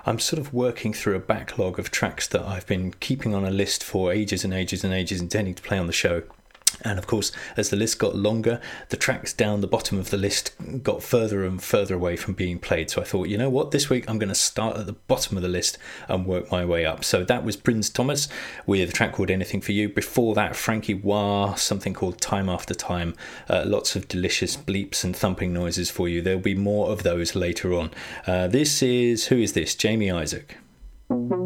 I'm sort of working through a backlog of tracks that I've been keeping on a list for ages and ages and ages, intending to play on the show. And of course, as the list got longer, the tracks down the bottom of the list got further and further away from being played. So I thought, you know what, this week I'm going to start at the bottom of the list and work my way up. So that was Prince Thomas with a track called Anything For You. Before that, Frankie Wah, something called Time After Time. Lots of delicious bleeps and thumping noises for you. There'll be more of those later on. Who is this? Jamie Isaac.